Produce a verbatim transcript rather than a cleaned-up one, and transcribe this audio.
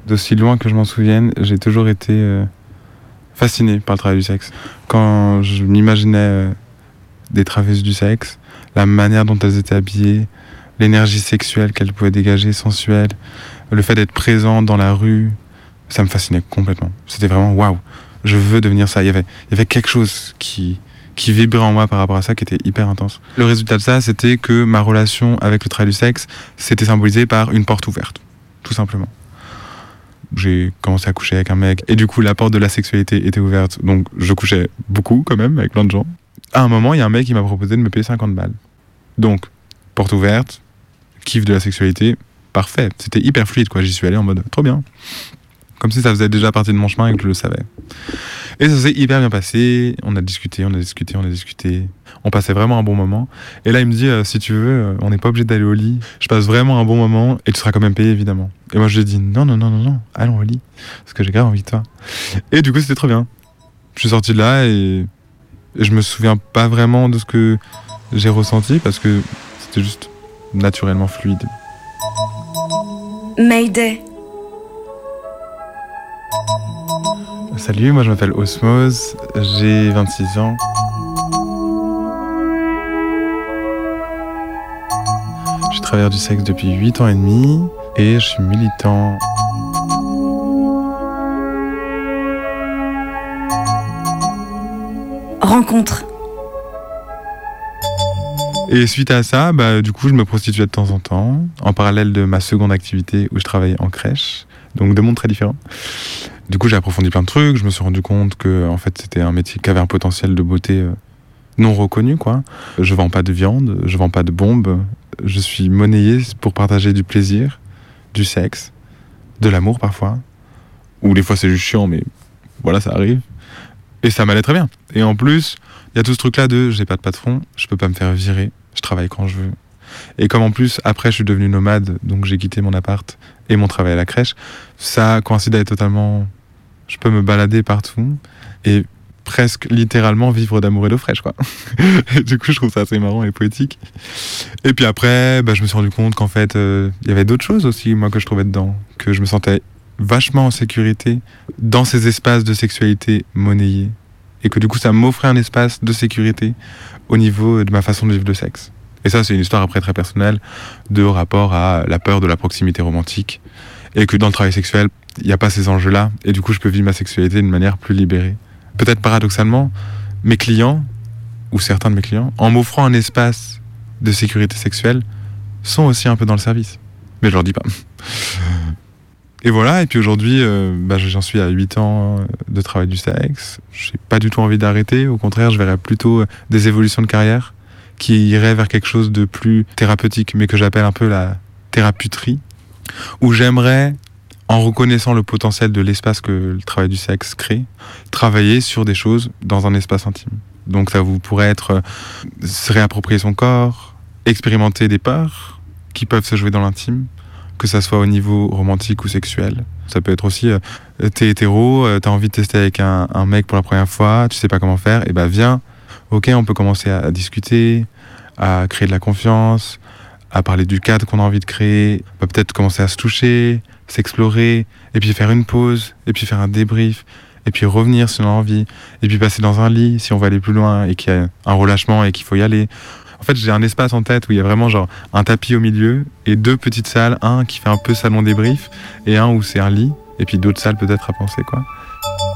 D'aussi loin que je m'en souvienne, j'ai toujours été euh, fasciné par le travail du sexe. Quand je m'imaginais euh, des travailleuses du sexe, la manière dont elles étaient habillées, l'énergie sexuelle qu'elles pouvaient dégager, sensuelle, le fait d'être présent dans la rue, ça me fascinait complètement. C'était vraiment waouh, je veux devenir ça. Il y avait, il y avait quelque chose qui, qui vibrait en moi par rapport à ça, qui était hyper intense. Le résultat de ça, c'était que ma relation avec le travail du sexe, c'était symbolisé par une porte ouverte, tout simplement. J'ai commencé à coucher avec un mec, et du coup, la porte de la sexualité était ouverte, donc je couchais beaucoup quand même, avec plein de gens. À un moment, il y a un mec qui m'a proposé de me payer cinquante balles. Donc, porte ouverte, kiff de la sexualité, parfait. C'était hyper fluide, quoi. J'y suis allé en mode trop bien. Comme si ça faisait déjà partie de mon chemin et que je le savais. Et ça s'est hyper bien passé. On a discuté, on a discuté, on a discuté. On passait vraiment un bon moment. Et là, il me dit, euh, si tu veux, euh, on n'est pas obligé d'aller au lit. Je passe vraiment un bon moment et tu seras quand même payé, évidemment. Et moi, je lui ai dit, non, non, non, non, non, allons au lit. Parce que j'ai grave envie de toi. Et du coup, c'était trop bien. Je suis sorti de là et, et je me souviens pas vraiment de ce que j'ai ressenti parce que c'était juste naturellement fluide. Mayday. Salut, moi je m'appelle Osmose, j'ai vingt-six ans. Je suis travailleur du sexe depuis huit ans et demi et je suis militant. Rencontre. Et suite à ça, bah, du coup, je me prostituais de temps en temps, en parallèle de ma seconde activité où je travaillais en crèche, donc deux mondes très différents. Du coup, j'ai approfondi plein de trucs, je me suis rendu compte que en fait, c'était un métier qui avait un potentiel de beauté euh, non reconnu, quoi. Je vends pas de viande, je vends pas de bombes, je suis monnayé pour partager du plaisir, du sexe, de l'amour parfois, ou des fois c'est juste chiant, mais voilà, ça arrive. Et ça m'allait très bien. Et en plus, il y a tout ce truc-là de j'ai pas de patron, je peux pas me faire virer, je travaille quand je veux. Et comme en plus, après, je suis devenu nomade, donc j'ai quitté mon appart et mon travail à la crèche, ça coïncidait totalement. Je peux me balader partout et presque littéralement vivre d'amour et d'eau fraîche, quoi. Et du coup, je trouve ça assez marrant et poétique. Et puis après, bah, je me suis rendu compte qu'en fait, il euh, y avait d'autres choses aussi, moi, que je trouvais dedans, que je me sentais vachement en sécurité dans ces espaces de sexualité monnayés. Et que du coup, ça m'offrait un espace de sécurité au niveau de ma façon de vivre le sexe. Et ça, c'est une histoire après très personnelle de rapport à la peur de la proximité romantique. Et que dans le travail sexuel, il n'y a pas ces enjeux-là. Et du coup, je peux vivre ma sexualité d'une manière plus libérée. Peut-être paradoxalement, mes clients, ou certains de mes clients, en m'offrant un espace de sécurité sexuelle, sont aussi un peu dans le service. Mais je leur dis pas. Et voilà, et puis aujourd'hui, euh, bah, j'en suis à huit ans de travail du sexe. J'ai pas du tout envie d'arrêter. Au contraire, je verrais plutôt des évolutions de carrière qui iraient vers quelque chose de plus thérapeutique, mais que j'appelle un peu la thérapeuterie, où j'aimerais, en reconnaissant le potentiel de l'espace que le travail du sexe crée, travailler sur des choses dans un espace intime. Donc ça vous pourrait être euh, se réapproprier son corps, expérimenter des peurs qui peuvent se jouer dans l'intime, que ça soit au niveau romantique ou sexuel. Ça peut être aussi, euh, t'es hétéro, euh, t'as envie de tester avec un, un mec pour la première fois, tu sais pas comment faire, et bah viens, ok, on peut commencer à, à discuter, à créer de la confiance, à parler du cadre qu'on a envie de créer, on peut peut-être commencer à se toucher, s'explorer, et puis faire une pause, et puis faire un débrief, et puis revenir si on a envie, et puis passer dans un lit si on va aller plus loin, et qu'il y a un relâchement et qu'il faut y aller. En fait, j'ai un espace en tête où il y a vraiment genre un tapis au milieu et deux petites salles, un qui fait un peu salon débrief et un où c'est un lit et puis d'autres salles peut-être à penser, quoi.